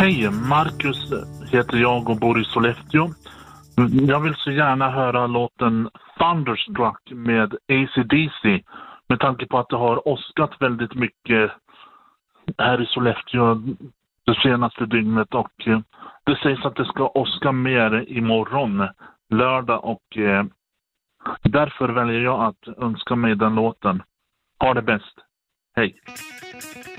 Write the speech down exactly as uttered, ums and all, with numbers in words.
Hej, Marcus heter jag och bor i Sollefteå. Jag vill så gärna höra låten Thunderstruck med A C D C med tanke på att det har åskat väldigt mycket här i Sollefteå det senaste dygnet och det sägs att det ska åska mer imorgon, lördag och eh, därför väljer jag att önska mig den låten. Ha det bäst. Hej!